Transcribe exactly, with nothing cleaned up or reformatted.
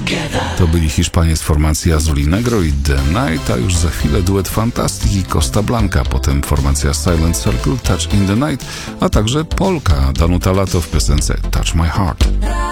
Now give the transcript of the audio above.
To byli Hiszpanie z formacji Azul i Negro i The Night, a już za chwilę duet Fantastic i Costa Blanca, potem formacja Silent Circle, Touch in the Night, a także Polka Danuta Lato w piosence Touch My Heart.